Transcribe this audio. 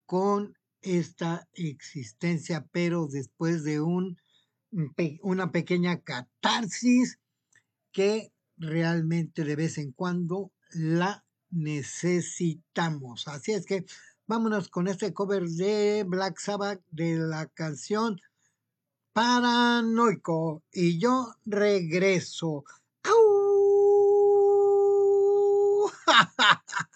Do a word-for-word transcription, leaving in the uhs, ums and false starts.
con esta existencia, pero después de un, pe- una pequeña catarsis que realmente de vez en cuando la necesitamos. Así es que vámonos con este cover de Black Sabbath de la canción Paranoico y yo regreso. ¡Au!